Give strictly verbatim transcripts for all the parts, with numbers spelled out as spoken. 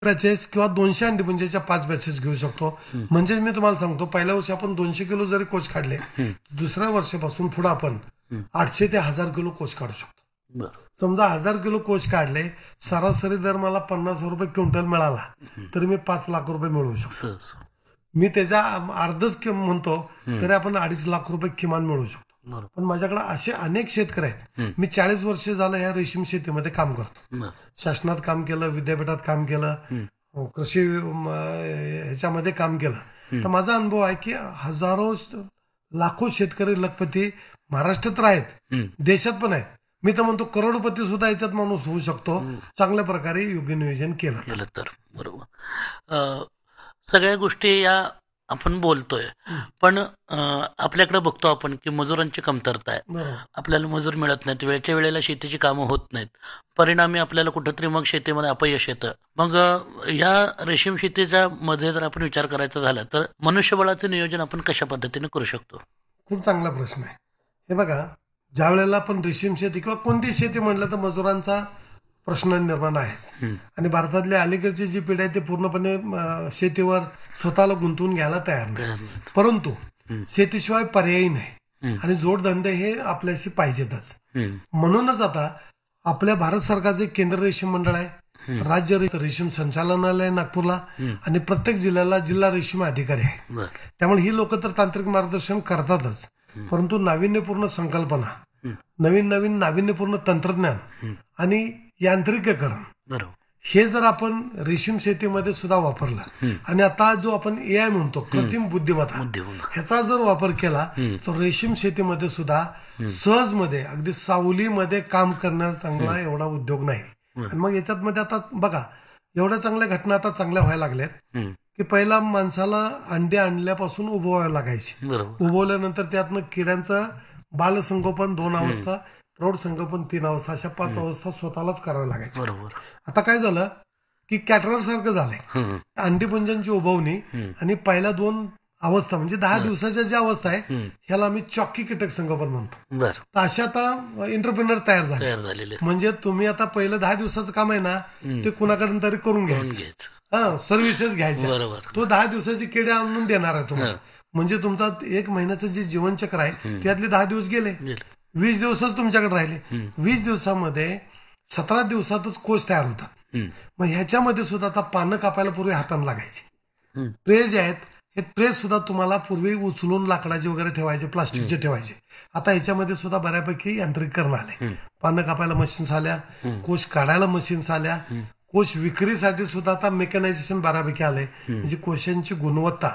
Batches किंवा दोनशे अंडीपुंजेच्या पाच बॅचेस घेऊ शकतो. म्हणजे मी तुम्हाला सांगतो, पहिल्या वर्षी आपण दोनशे किलो जरी कोच काढले, दुसऱ्या वर्षापासून पुढे आपण आठशे ते हजार किलो कोच काढू शकतो. समजा हजार किलो कोच काढले, सरासरी दर मला पन्नास रुपये क्विंटल मिळाला तर मी पाच लाख रुपये मिळवू शकतो. मी त्याच्या अर्धच म्हणतो तरी आपण अडीच लाख रुपये किमान मिळवू शकतो. पण माझ्याकडे असे अनेक शेतकरी आहेत. मी चाळीस वर्ष झालं या रेशीम शेतीमध्ये काम करतो. शासनात काम केलं, विद्यापीठात काम केलं, कृषी ह्याच्यामध्ये काम केलं. तर माझा अनुभव आहे की हजारो लाखो शेतकरी लखपती महाराष्ट्रात आहेत, देशात पण आहेत. मी तर म्हणतो करोडपती सुद्धा याच्यात माणूस होऊ शकतो, चांगल्या प्रकारे योग्य नियोजन केलं केलं तर. बरोबर. सगळ्या गोष्टी या आपण बोलतोय, पण आपल्याकडे बघतो आपण की मजुरांची कमतरता आहे. आपल्याला मजूर मिळत नाहीत, वेळच्या वेळेला शेतीची कामं होत नाहीत. परिणामी आपल्याला कुठंतरी मग शेतीमध्ये अपयश येतं. मग ह्या रेशीम शेतीच्या मध्ये जर आपण विचार करायचा झाला तर मनुष्यबळाचं नियोजन आपण कशा पद्धतीने करू शकतो? खूप चांगला प्रश्न आहे. हे बघा, ज्या वेळेला आपण रेशीम शेती किंवा कोणती शेती म्हणलं तर मजुरांचा प्रश्न निर्माण आहे. आणि भारतातली अलीकडची जी पिढी आहे ती पूर्णपणे शेतीवर स्वतःला गुंतवून घ्यायला तयार नाही. परंतु शेतीशिवाय पर्यायी नाही आणि जोडधंदे हे आपल्याशी पाहिजेतच. म्हणूनच आता आपल्या भारत सरकारचे केंद्र रेशीम मंडळ आहे, राज्य रेशीम संचालनालय नागपूरला, आणि प्रत्येक जिल्ह्याला जिल्हा रेशीम अधिकारी आहे. त्यामुळे ही लोक तर तांत्रिक मार्गदर्शन करतातच, परंतु नाविन्यपूर्ण संकल्पना, नवीन नवीन नाविन्यपूर्ण तंत्रज्ञान आणि यांत्रिकीकरण हे जर आपण रेशीम शेतीमध्ये सुद्धा वापरलं, आणि आता जो आपण ए आय म्हणतो कृत्रिम बुद्धिमत्ता, ह्याचा जर वापर केला तर रेशीम शेतीमध्ये सुद्धा सहजमध्ये अगदी सावलीमध्ये काम करण्याचा चांगला एवढा उद्योग नाही. आणि मग याच्यात मध्ये आता बघा, एवढ्या चांगल्या घटना आता चांगल्या व्हायला लागल्यात की पहिला माणसाला अंडे आणल्यापासून उभवावे लागायचे. उभवल्यानंतर त्यातनं किड्यांचं बालसंगोपन दोन अवस्था, प्रौढ संगोपन तीन अवस्था, अशा पाच अवस्था स्वतःलाच कराव्या लागायच्या. आता काय झालं की कॅटरर सारखं झालंय. अंडीपुंजांची उभवणी आणि पहिल्या दोन अवस्था म्हणजे दहा दिवसाच्या ज्या अवस्था आहे ह्याला आम्ही चॉकी कीटक संगोपन म्हणतो. तर अशा आता एंटरप्रिनर तयार झाले. म्हणजे तुम्ही आता पहिलं दहा दिवसाचं काम आहे ना ते कुणाकडून तरी करून घ्यायचं, हा सर्व्हिसेस घ्यायच्या. तो दहा दिवसाची किडे आणून देणार आहे तुम्हाला. म्हणजे तुमचा एक महिन्याचं जे जीवनचक्र आहे त्यातले दहा दिवस गेले, वीस दिवसच तुमच्याकडे राहिले. वीस दिवसामध्ये सतरा दिवसातच कोच तयार होतात. मग ह्याच्यामध्ये सुद्धा आता पानं कापायला पूर्वी हाताने लागायचे. ट्रे जे आहेत हे ट्रे सुद्धा तुम्हाला पूर्वी उचलून लाकडाचे वगैरे ठेवायचे, प्लास्टिकचे ठेवायचे. आता ह्याच्यामध्ये सुद्धा बऱ्यापैकी यांत्रिकीकरण आले. पानं कापायला मशीन्स आल्या, कोच काढायला मशीन्स आल्या, कोच विक्रीसाठी सुद्धा आता मेकॅनायझेशन बऱ्यापैकी आले. म्हणजे कोशांची गुणवत्ता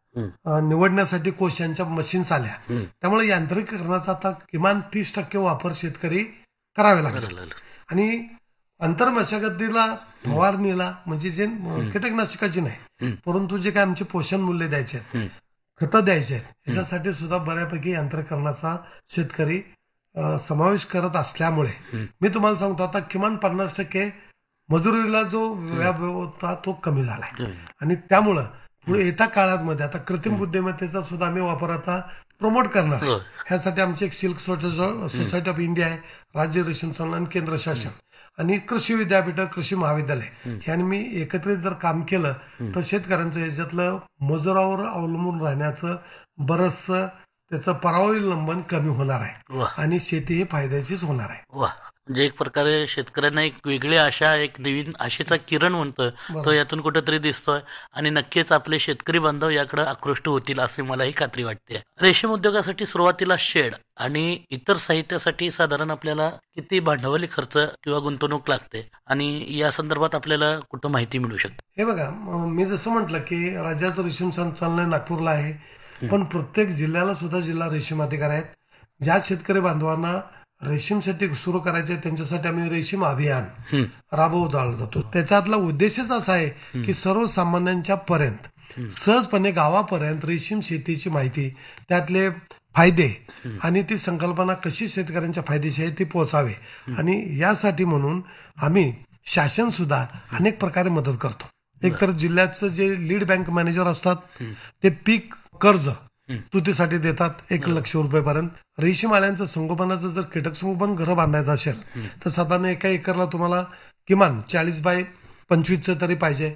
निवडण्यासाठी कोशांच्या मशीन्स आल्या. त्यामुळे यांत्रिकीकरणाचा आता किमान तीस टक्के वापर शेतकरी करावे लागले. आणि अंतर्मशागतीला, फवारणीला म्हणजे जे कीटकनाशकाची नाही परंतु जे काय आमचे पोषण मूल्य द्यायचे आहेत, खतं द्यायचे आहेत, याच्यासाठी सुद्धा बऱ्यापैकी यंत्रकरणाचा शेतकरी समावेश करत असल्यामुळे मी तुम्हाला सांगतो आता किमान पन्नास टक्के मजुरीला जो व्याप होता तो कमी झालाय. आणि त्यामुळं पुढे येत्या काळामध्ये आता कृत्रिम बुद्धिमत्तेचा सुद्धा आम्ही वापर आता प्रमोट करणार आहे. ह्यासाठी आमची एक सिल्क सोसायटी ऑफ इंडिया आहे, राज्य रेशीम संवर्धन केंद्र शासन आणि कृषी विद्यापीठ, कृषी महाविद्यालय ह्यांनी मी एकत्रित जर काम केलं तर शेतकऱ्यांचं याच्यातलं मजुरावर अवलंबून राहण्याचं बरंचसं त्याचं परावलंबन कमी होणार आहे आणि शेती ही फायद्याचीच होणार आहे. म्हणजे एक प्रकारे शेतकऱ्यांना एक वेगळी आशा, एक नवीन आशेचा किरण म्हणतोय तो यातून कुठेतरी दिसतोय आणि नक्कीच आपले शेतकरी बांधव याकडे आकृष्ट होतील असे मलाही खात्री वाटते. रेशीम उद्योगासाठी सुरुवातीला शेड आणि इतर साहित्यासाठी साधारण आपल्याला किती भांडवली खर्च किंवा गुंतवणूक लागते आणि या संदर्भात आपल्याला कुठं माहिती मिळू शकते? हे बघा, मी जसं म्हटलं की राज्याचं रेशीम संचालनालय नागपूरला आहे, पण प्रत्येक जिल्ह्याला सुद्धा जिल्हा रेशीम अधिकारी आहेत. ज्या शेतकरी बांधवांना रेशीम शेती सुरू करायचे त्यांच्यासाठी आम्ही रेशीम अभियान राबवला जातो. त्याच्यातला उद्देशच असा आहे की सर्वसामान्यांच्या पर्यंत सहजपणे गावापर्यंत रेशीम शेतीची माहिती, त्यातले फायदे आणि ती संकल्पना कशी शेतकऱ्यांच्या फायदेशी आहे ती पोहोचावे. आणि यासाठी म्हणून आम्ही शासन सुद्धा अनेक प्रकारे मदत करतो. एकतर जिल्ह्याचं जे लीड बँक मॅनेजर असतात ते पीक कर्ज तुतीसाठी देतात एक लक्ष रुपयेपर्यंत. रेशीम आल्यांचं संगोपनाचं जर कीटक संगोपन घरं बांधायचं असेल तर साधारण एका एकरला तुम्हाला किमान चाळीस बाय पंचवीसचं तरी पाहिजे